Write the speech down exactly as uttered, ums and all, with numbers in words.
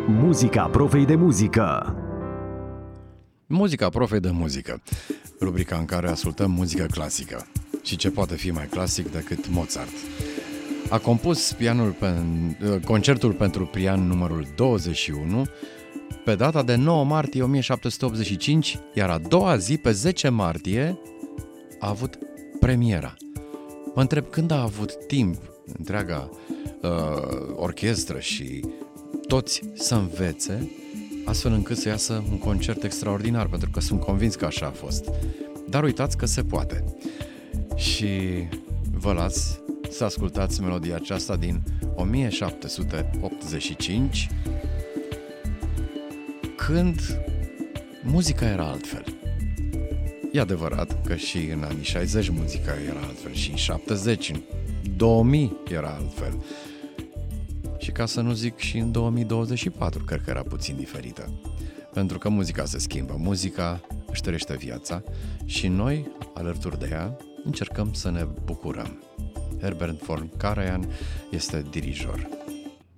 Muzica profei de muzică. Muzica profei de muzică, rubrica în care ascultăm muzică clasică. Și ce poate fi mai clasic decât Mozart? A compus pianul pen, concertul pentru pian numărul douăzeci și unu pe data de nouă martie o mie șapte sute optzeci și cinci, iar a doua zi, pe zece martie, a avut premiera. Mă întreb când a avut timp întreaga uh, orchestră și toți să învețe, astfel încât să iasă un concert extraordinar, pentru că sunt convins că așa a fost. Dar uitați că se poate. Și vă las să ascultați melodia aceasta din o mie șapte sute optzeci și cinci, când muzica era altfel. E adevărat că și în anii șaizeci muzica era altfel, și în șaptezeci, în două mii era altfel. Și ca să nu zic și în două mii douăzeci și patru, cred că era puțin diferită. Pentru că muzica se schimbă, muzica își trăiește viața și noi, alături de ea, încercăm să ne bucurăm. Herbert von Karajan este dirijor.